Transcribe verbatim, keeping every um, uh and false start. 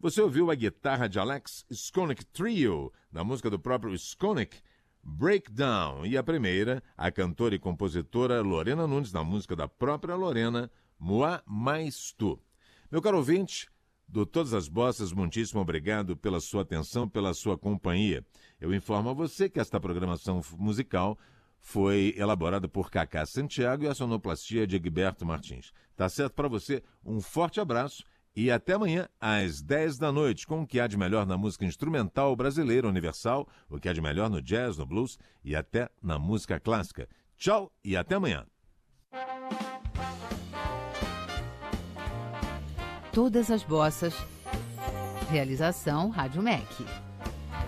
Você ouviu a guitarra de Alex Skolnick Trio, na música do próprio Skolnick, Breakdown. E a primeira, a cantora e compositora Lorena Nunes, na música da própria Lorena, Moi Mais Tu. Meu caro ouvinte, do Todas as Bossas, muitíssimo obrigado pela sua atenção, pela sua companhia. Eu informo a você que esta programação musical foi elaborada por Cacá Santiago e a sonoplastia de Egberto Martins. Tá certo para você? Um forte abraço e até amanhã às dez da noite com o que há de melhor na música instrumental brasileira universal, o que há de melhor no jazz, no blues e até na música clássica. Tchau e até amanhã. Todas as Bossas. Realização Rádio M E C.